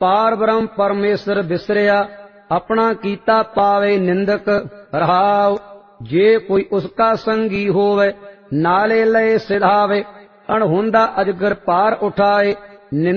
पार ब्रह्म परमेश्वर बिसरिया, अपना कीता पावे निंदक। रहाव जे कोई उसका संगी होवे, नाले लय सिधावे, अणहुंदा अजगर पार उठाए।